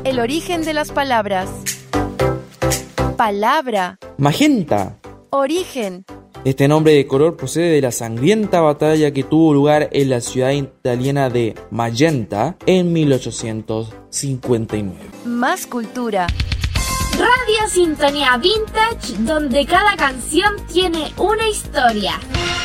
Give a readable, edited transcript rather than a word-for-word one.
El origen de las palabras. Palabra. Magenta. Origen. Este nombre de color procede de la sangrienta batalla que tuvo lugar en la ciudad italiana de Magenta en 1859. Más cultura. Radio Sintonía Vintage, donde cada canción tiene una historia.